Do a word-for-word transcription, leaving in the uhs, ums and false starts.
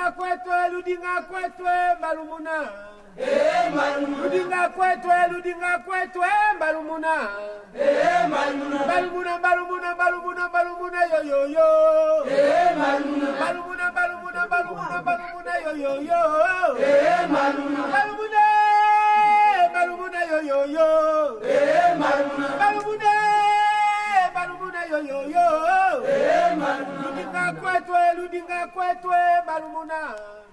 kwetwe, ludinga kwetwe, balumuna. Eh, malumuna. Ludinga kwetwe, ludinga kwetwe, balumuna. Eh, malumuna. Balumuna, balumuna, balumuna, balumuna, yo yo yo. Eh, malumuna. Balumuna, balumuna, balumuna, balumuna, yo yo yo. Eh, malumuna. Balumuna, balumuna, yo yo yo. Eh, malumuna. Balumuna, balumuna, yo yo yo. Eh, malumuna. Ludinga kwetwe, ludinga kwetwe, balumuna.